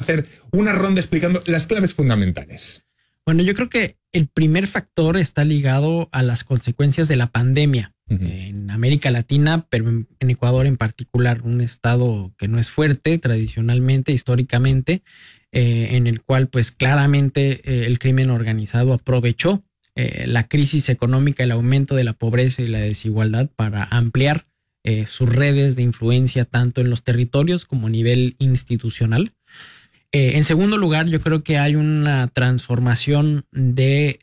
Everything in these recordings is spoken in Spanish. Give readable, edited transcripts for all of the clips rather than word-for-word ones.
hacer una ronda explicando las claves fundamentales. Bueno, yo creo que el primer factor está ligado a las consecuencias de la pandemia. En América Latina, pero en Ecuador en particular, un estado que no es fuerte tradicionalmente, históricamente, en el cual pues claramente el crimen organizado aprovechó la crisis económica, el aumento de la pobreza y la desigualdad para ampliar sus redes de influencia tanto en los territorios como a nivel institucional. En segundo lugar, yo creo que hay una transformación de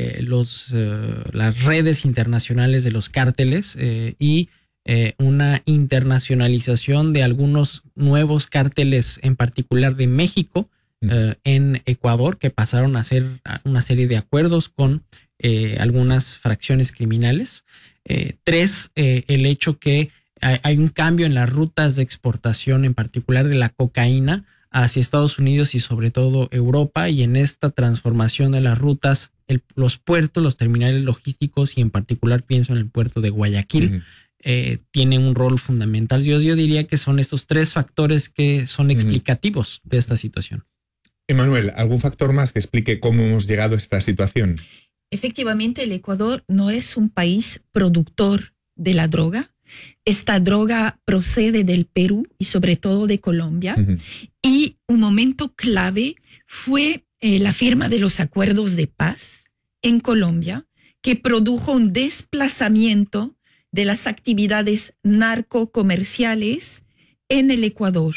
las redes internacionales de los cárteles y una internacionalización de algunos nuevos cárteles, en particular de México, en Ecuador, que pasaron a hacer una serie de acuerdos con algunas fracciones criminales. Tres, el hecho que hay un cambio en las rutas de exportación, en particular de la cocaína, hacia Estados Unidos y sobre todo Europa, y en esta transformación de las rutas, los puertos, los terminales logísticos y en particular pienso en el puerto de Guayaquil, tiene un rol fundamental. Yo diría que son estos tres factores que son explicativos de esta situación. Emanuel, ¿algún factor más que explique cómo hemos llegado a esta situación? Efectivamente, el Ecuador no es un país productor de la droga. Esta droga procede del Perú y sobre todo de Colombia. Y un momento clave fue la firma de los acuerdos de paz en Colombia, que produjo un desplazamiento de las actividades narcocomerciales en el Ecuador.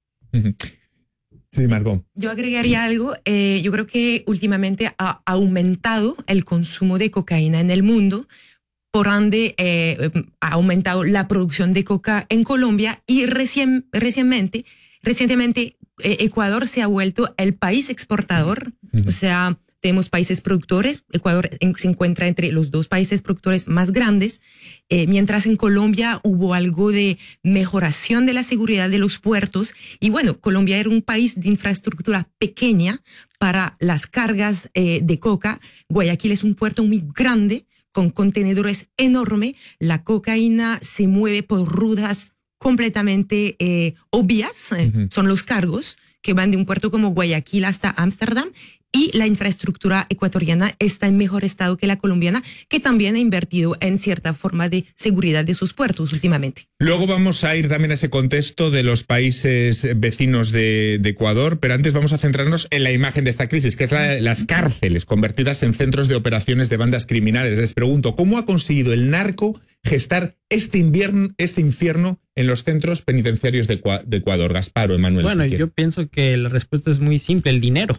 Sí, Margot. Yo agregaría algo. Yo creo que últimamente ha aumentado el consumo de cocaína en el mundo. Por ende, ha aumentado la producción de coca en Colombia y recientemente Ecuador se ha vuelto el país exportador. O sea, tenemos países productores. Ecuador se encuentra entre los dos países productores más grandes, mientras en Colombia hubo algo de mejoración de la seguridad de los puertos. Y bueno, Colombia era un país de infraestructura pequeña para las cargas de coca. Guayaquil es un puerto muy grande, con contenedores enormes. La cocaína se mueve por rutas completamente obvias. Son los cargos que van de un puerto como Guayaquil hasta Ámsterdam, y la infraestructura ecuatoriana está en mejor estado que la colombiana, que también ha invertido en cierta forma de seguridad de sus puertos últimamente. Luego vamos a ir también a ese contexto de los países vecinos de Ecuador, pero antes vamos a centrarnos en la imagen de esta crisis, que es las cárceles convertidas en centros de operaciones de bandas criminales. Les pregunto, ¿cómo ha conseguido el narco gestar este infierno en los centros penitenciarios de Ecuador? Gaspar o Emanuel. Bueno, yo pienso que la respuesta es muy simple: el dinero.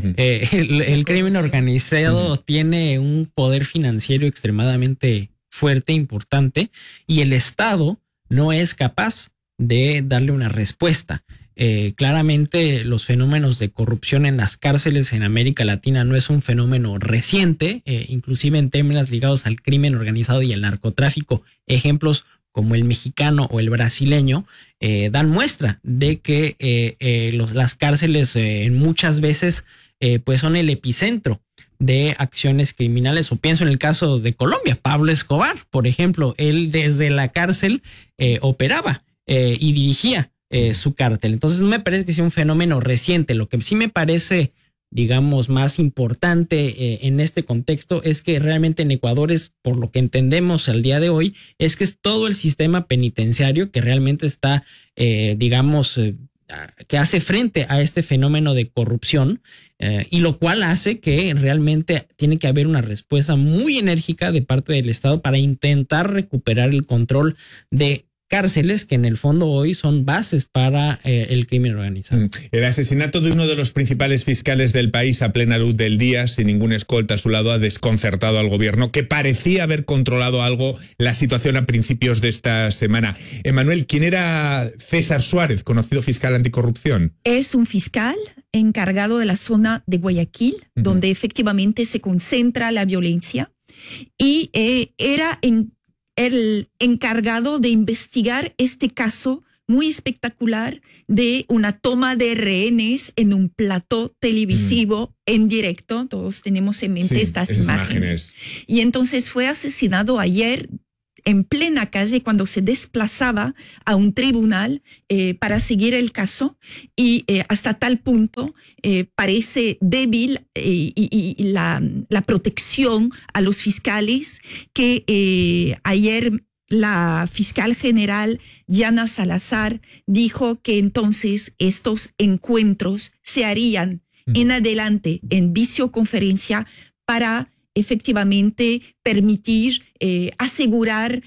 El crimen organizado tiene un poder financiero extremadamente fuerte, importante, y el Estado no es capaz de darle una respuesta. Claramente los fenómenos de corrupción en las cárceles en América Latina no es un fenómeno reciente, inclusive en términos ligados al crimen organizado y al narcotráfico. Ejemplos como el mexicano o el brasileño dan muestra de que las cárceles muchas veces pues son el epicentro de acciones criminales. O pienso en el caso de Colombia, Pablo Escobar, por ejemplo, él desde la cárcel operaba y dirigía su cártel. Entonces no me parece que sea un fenómeno reciente. Lo que sí me parece, digamos, más importante en este contexto es que realmente en Ecuador es, por lo que entendemos al día de hoy, es que es todo el sistema penitenciario que realmente está, que hace frente a este fenómeno de corrupción, y lo cual hace que realmente tiene que haber una respuesta muy enérgica de parte del Estado para intentar recuperar el control de cárceles que en el fondo hoy son bases para el crimen organizado. El asesinato de uno de los principales fiscales del país a plena luz del día, sin ningún escolta a su lado, ha desconcertado al gobierno, que parecía haber controlado algo la situación a principios de esta semana. Emanuel, ¿quién era César Suárez, conocido fiscal anticorrupción? Es un fiscal encargado de la zona de Guayaquil, donde efectivamente se concentra la violencia, y era el encargado de investigar este caso muy espectacular de una toma de rehenes en un plató televisivo en directo. Todos tenemos en mente estas imágenes. Y entonces fue asesinado ayer en plena calle cuando se desplazaba a un tribunal para seguir el caso y hasta tal punto parece débil y la protección a los fiscales que ayer la fiscal general Diana Salazar dijo que entonces estos encuentros se harían en adelante en videoconferencia para efectivamente permitir asegurar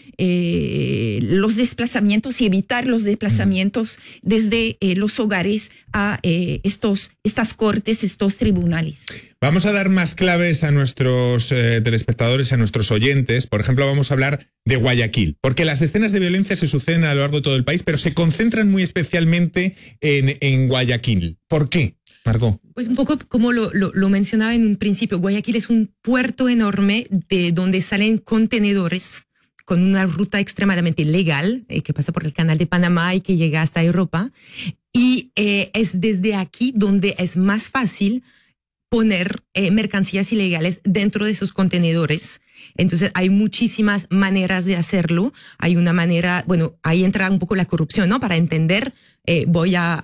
los desplazamientos y evitar los desplazamientos desde los hogares a estas cortes, estos tribunales. Vamos a dar más claves a nuestros telespectadores, a nuestros oyentes. Por ejemplo, vamos a hablar de Guayaquil, porque las escenas de violencia se suceden a lo largo de todo el país, pero se concentran muy especialmente en Guayaquil. ¿Por qué, Margot? Pues un poco como lo mencionaba en un principio, Guayaquil es un puerto enorme de donde salen contenedores con una ruta extremadamente legal que pasa por el canal de Panamá y que llega hasta Europa. Y es desde aquí donde es más fácil poner mercancías ilegales dentro de esos contenedores. Entonces hay muchísimas maneras de hacerlo. Hay una manera, bueno, ahí entra un poco la corrupción, ¿no? Para entender, voy a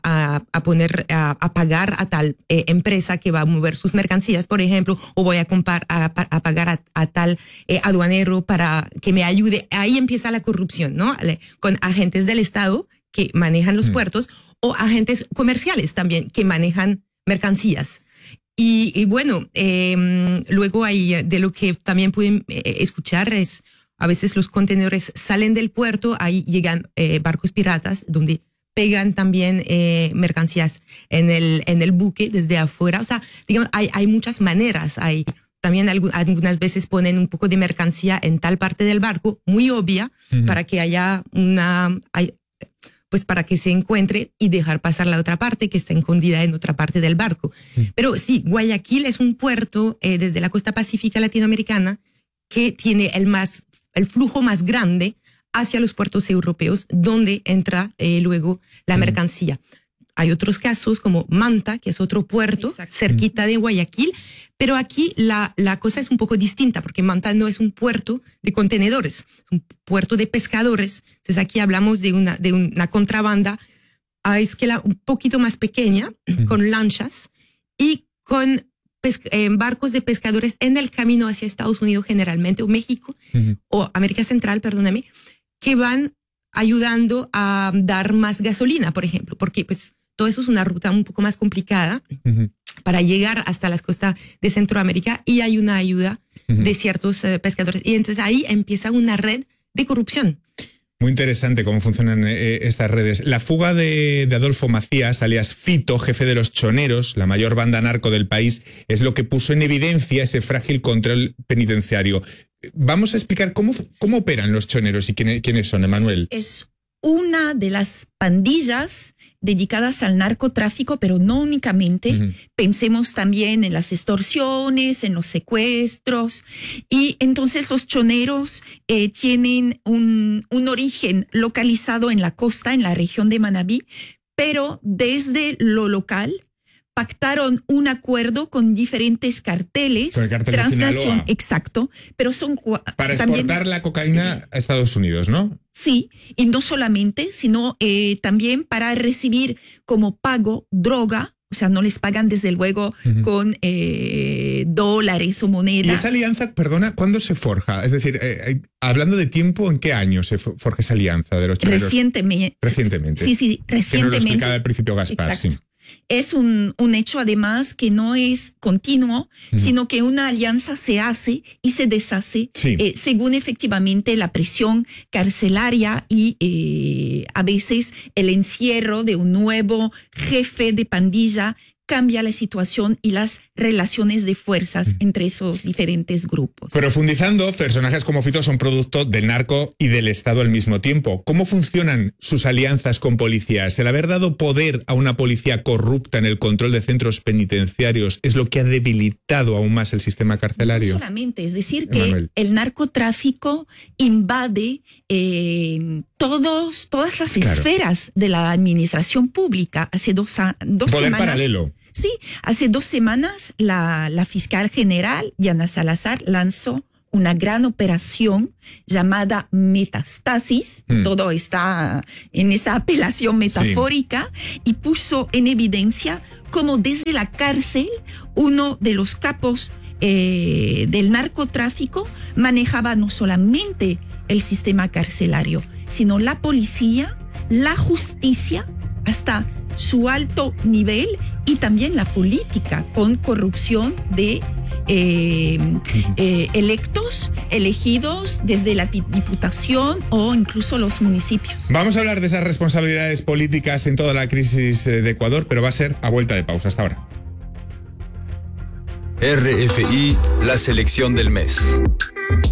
pagar a tal empresa que va a mover sus mercancías, por ejemplo, o voy a pagar a tal aduanero para que me ayude. Ahí empieza la corrupción, ¿no? Con agentes del Estado que manejan los puertos o agentes comerciales también que manejan mercancías. Y bueno, luego hay de lo que también pueden escuchar es a veces los contenedores salen del puerto, ahí llegan barcos piratas donde pegan también mercancías en el buque desde afuera. O sea, digamos, hay muchas maneras. Hay también algunas veces ponen un poco de mercancía en tal parte del barco, muy obvia, para que haya pues para que se encuentre y dejar pasar la otra parte que está escondida en otra parte del barco. Pero sí, Guayaquil es un puerto desde la costa pacífica latinoamericana que tiene el flujo más grande hacia los puertos europeos, donde entra luego la mercancía. Hay otros casos como Manta, que es otro puerto cerquita de Guayaquil, pero aquí la cosa es un poco distinta porque Manta no es un puerto de contenedores, es un puerto de pescadores. Entonces aquí hablamos de una contrabanda a escala un poquito más pequeña, con lanchas y con barcos de pescadores en el camino hacia Estados Unidos generalmente, o México, o América Central, perdóname, que van ayudando a dar más gasolina, por ejemplo, porque pues todo eso es una ruta un poco más complicada para llegar hasta las costas de Centroamérica y hay una ayuda de ciertos pescadores. Y entonces ahí empieza una red de corrupción. Muy interesante cómo funcionan estas redes. La fuga de Adolfo Macías, alias Fito, jefe de los choneros, la mayor banda narco del país, es lo que puso en evidencia ese frágil control penitenciario. Vamos a explicar cómo operan los choneros y quiénes son, Emanuel. Es una de las pandillas dedicadas al narcotráfico, pero no únicamente. Pensemos también en las extorsiones, en los secuestros. Y entonces los choneros tienen un origen localizado en la costa, en la región de Manabí, pero desde lo local pactaron un acuerdo con diferentes carteles. Con el cartel de Sinaloa. Exacto, pero son para exportar la cocaína a Estados Unidos, ¿no? Sí, y no solamente, sino también para recibir como pago droga. O sea, no les pagan desde luego con dólares o moneda. ¿Y esa alianza, perdona, cuándo se forja? Es decir, hablando de tiempo, ¿en qué año se forja esa alianza de los choneros? Recientemente. Sí, recientemente. Que nos lo explicaba al principio Gaspar. Exacto. Sí. Es un hecho además que no es continuo, sino que una alianza se hace y se deshace según efectivamente la presión carcelaria y a veces el encierro de un nuevo jefe de pandilla cambia la situación y las relaciones de fuerzas entre esos diferentes grupos. Profundizando, personajes como Fito son producto del narco y del Estado al mismo tiempo. ¿Cómo funcionan sus alianzas con policías? ¿El haber dado poder a una policía corrupta en el control de centros penitenciarios es lo que ha debilitado aún más el sistema carcelario? No solamente, es decir, que el narcotráfico invade todas las esferas de la administración pública. Hace dos poder semanas. Paralelo. Sí, hace 2 semanas la fiscal general, Diana Salazar, lanzó una gran operación llamada Metastasis. Todo está en esa apelación metafórica, y puso en evidencia cómo desde la cárcel uno de los capos del narcotráfico manejaba no solamente el sistema carcelario, sino la policía, la justicia, hasta su alto nivel, y también la política, con corrupción de electos, elegidos desde la diputación o incluso los municipios. Vamos a hablar de esas responsabilidades políticas en toda la crisis de Ecuador, pero va a ser a vuelta de pausa. Hasta ahora. RFI, la selección del mes.